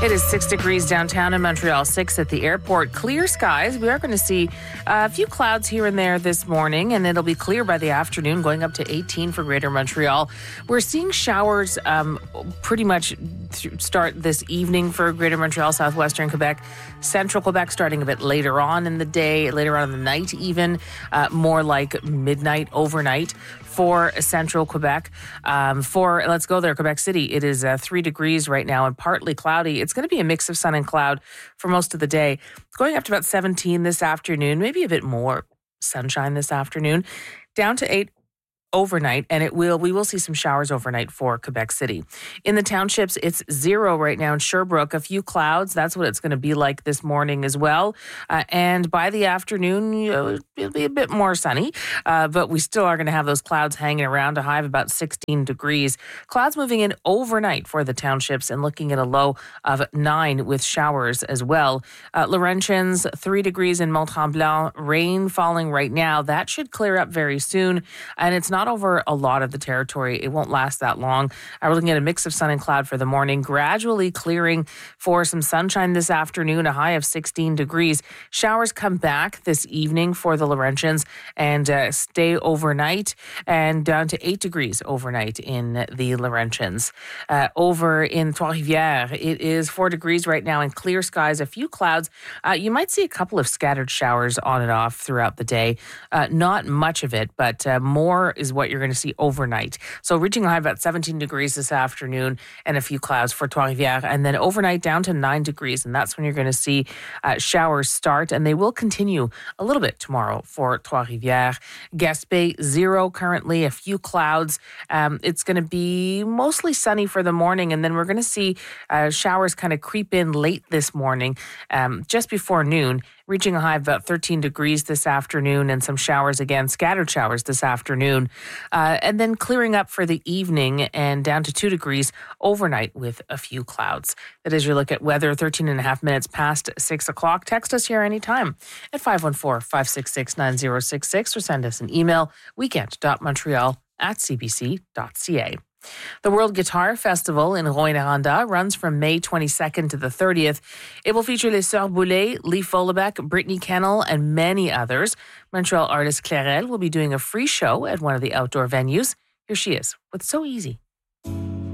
It is 6 degrees downtown in Montreal, 6 at the airport. Clear skies. We are going to see a few clouds here and there this morning, and it'll be clear by the afternoon, going up to 18 for Greater Montreal. We're seeing showers pretty much start this evening for Greater Montreal, southwestern Quebec, central Quebec starting a bit later on in the day, later on in the night even, more like midnight, overnight. For central Quebec. Let's go there, Quebec City. It is 3 degrees right now and partly cloudy. It's going to be a mix of sun and cloud for most of the day. Going up to about 17 this afternoon, maybe a bit more sunshine this afternoon, down to 8 overnight, and we will see some showers overnight for Quebec City. In the townships, it's 0 right now in Sherbrooke. A few clouds. That's what it's going to be like this morning as well. And by the afternoon, it'll be a bit more sunny, but we still are going to have those clouds hanging around. A high of about 16 degrees. Clouds moving in overnight for the townships and looking at a low of 9 with showers as well. Laurentians, 3 degrees in Mont-Tremblant. Rain falling right now. That should clear up very soon, and it's not over a lot of the territory. It won't last that long. We're looking at a mix of sun and cloud for the morning, gradually clearing for some sunshine this afternoon, a high of 16 degrees. Showers come back this evening for the Laurentians and stay overnight, and down to 8 degrees overnight in the Laurentians. Over in Trois-Rivières, it is 4 degrees right now and clear skies, a few clouds. You might see a couple of scattered showers on and off throughout the day. Not much of it, but more is what you're going to see overnight. So reaching a high of about 17 degrees this afternoon and a few clouds for Trois-Rivières, and then overnight down to 9 degrees. And that's when you're going to see showers start, and they will continue a little bit tomorrow for Trois-Rivières. Gaspé, 0 currently, a few clouds. It's going to be mostly sunny for the morning, and then we're going to see showers kind of creep in late this morning, just before noon, reaching a high of about 13 degrees this afternoon, and some showers again, scattered showers this afternoon. And then clearing up for the evening and down to 2 degrees overnight with a few clouds. That is your look at weather, 13 and a half minutes past 6 o'clock. Text us here anytime at 514-566-9066 or send us an email, weekend.montreal@cbc.ca. The World Guitar Festival in Rouyn-Noranda runs from May 22nd to the 30th. It will feature Les Sœurs Boulay, Lee Follebek, Brittany Kennel, and many others. Montreal artist Clairel will be doing a free show at one of the outdoor venues. Here she is with So Easy.